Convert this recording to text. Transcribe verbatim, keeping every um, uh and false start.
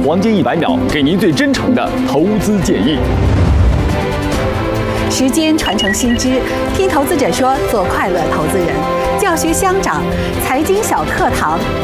黄金一百秒，给您最真诚的投资建议。 时间传承新知，听投资者说，做快乐投资人，教学相长，财经小课堂。